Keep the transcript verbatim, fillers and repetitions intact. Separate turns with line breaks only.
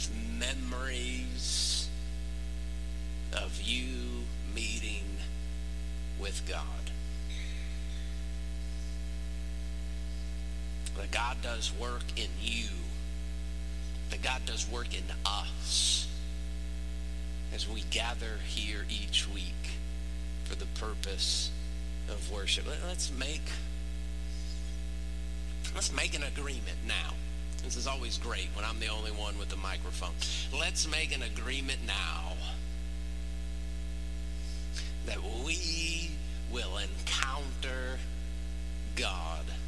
with memories of you meeting with God. That God does work in you. That God does work in us as we gather here each week for the purpose of worship. Let's make let's make an agreement now. This is always great when I'm the only one with the microphone. Let's make an agreement now that we will encounter God